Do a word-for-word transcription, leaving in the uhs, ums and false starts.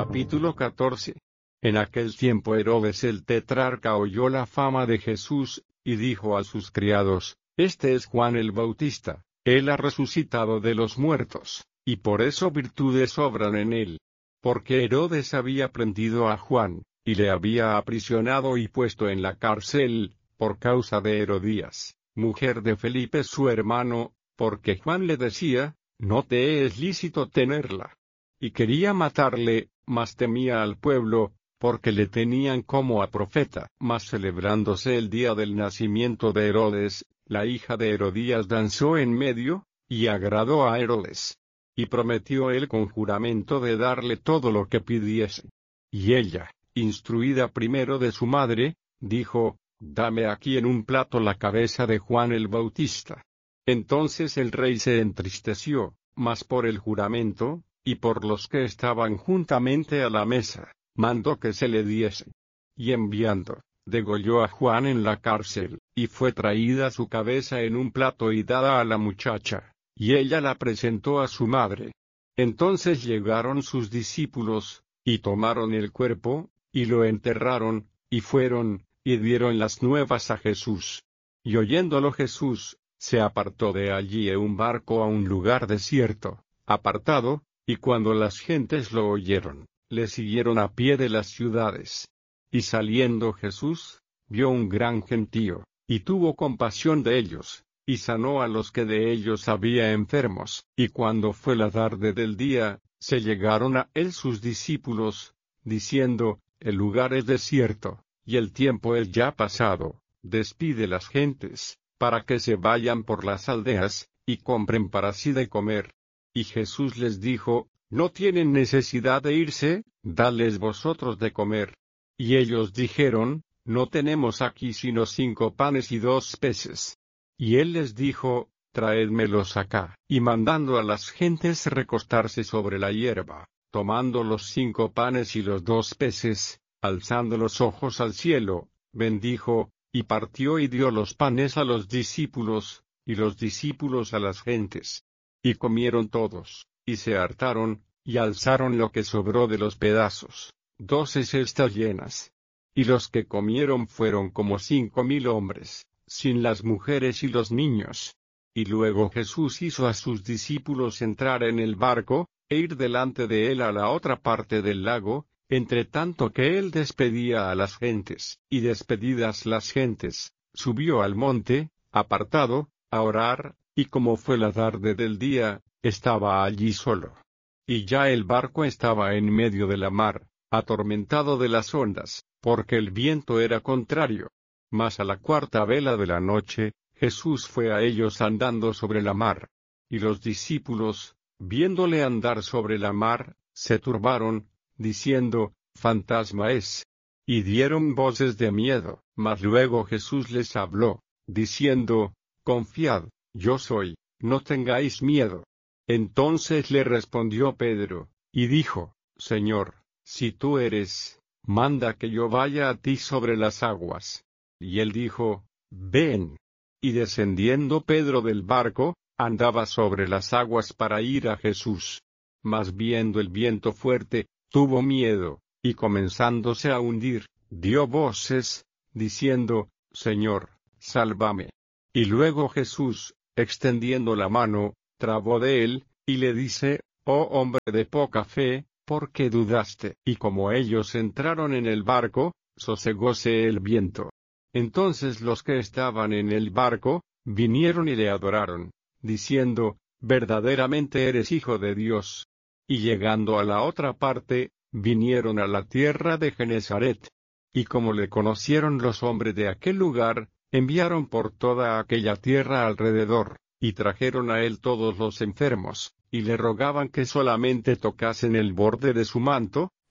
Capítulo catorce. En aquel tiempo Herodes el tetrarca oyó la fama de Jesús, y dijo a sus criados: Este es Juan el Bautista, él ha resucitado de los muertos, y por eso virtudes obran en él. Porque Herodes había prendido a Juan, y le había aprisionado y puesto en la cárcel, por causa de Herodías, mujer de Felipe su hermano, porque Juan le decía: No te es lícito tenerla. Y quería matarle, mas temía al pueblo, porque le tenían como a profeta. Mas celebrándose el día del nacimiento de Herodes, la hija de Herodías danzó en medio, y agradó a Herodes. Y prometió él con juramento de darle todo lo que pidiese. Y ella, instruida primero de su madre, dijo: Dame aquí en un plato la cabeza de Juan el Bautista. Entonces el rey se entristeció, mas por el juramento, y por los que estaban juntamente a la mesa, mandó que se le diese. Y enviando, degolló a Juan en la cárcel, y fue traída su cabeza en un plato y dada a la muchacha, y ella la presentó a su madre. Entonces llegaron sus discípulos, y tomaron el cuerpo, y lo enterraron, y fueron, y dieron las nuevas a Jesús. Y oyéndolo Jesús, se apartó de allí en un barco a un lugar desierto, apartado, y cuando las gentes lo oyeron, le siguieron a pie de las ciudades. Y saliendo Jesús, vio un gran gentío, y tuvo compasión de ellos, y sanó a los que de ellos había enfermos. Y cuando fue la tarde del día, se llegaron a él sus discípulos, diciendo: El lugar es desierto, y el tiempo es ya pasado, despide las gentes, para que se vayan por las aldeas, y compren para sí de comer. Y Jesús les dijo: No tienen necesidad de irse, dadles vosotros de comer. Y ellos dijeron: No tenemos aquí sino cinco panes y dos peces. Y él les dijo: Traédmelos acá. Y mandando a las gentes recostarse sobre la hierba, tomando los cinco panes y los dos peces, alzando los ojos al cielo, bendijo, y partió y dio los panes a los discípulos, y los discípulos a las gentes. Y comieron todos, y se hartaron, y alzaron lo que sobró de los pedazos, doce cestas llenas. Y los que comieron fueron como cinco mil hombres, sin las mujeres y los niños. Y luego Jesús hizo a sus discípulos entrar en el barco, e ir delante de él a la otra parte del lago, entre tanto que él despedía a las gentes. Y despedidas las gentes, subió al monte, apartado, a orar, y como fue la tarde del día, estaba allí solo. Y ya el barco estaba en medio de la mar, atormentado de las ondas, porque el viento era contrario. Mas a la cuarta vela de la noche, Jesús fue a ellos andando sobre la mar. Y los discípulos, viéndole andar sobre la mar, se turbaron, diciendo: Fantasma es. Y dieron voces de miedo. Mas luego Jesús les habló, diciendo: Confiad, yo soy, no tengáis miedo. Entonces le respondió Pedro, y dijo: Señor, si tú eres, manda que yo vaya a ti sobre las aguas. Y él dijo: Ven. Y descendiendo Pedro del barco, andaba sobre las aguas para ir a Jesús. Mas viendo el viento fuerte, tuvo miedo, y comenzándose a hundir, dio voces, diciendo: Señor, sálvame. Y luego Jesús, extendiendo la mano, trabó de él, y le dice: Oh hombre de poca fe, ¿por qué dudaste? Y como ellos entraron en el barco, sosegóse el viento. Entonces los que estaban en el barco, vinieron y le adoraron, diciendo: Verdaderamente eres Hijo de Dios. Y llegando a la otra parte, vinieron a la tierra de Genezaret. Y como le conocieron los hombres de aquel lugar, enviaron por toda aquella tierra alrededor, y trajeron a él todos los enfermos, y le rogaban que solamente tocasen el borde de su manto,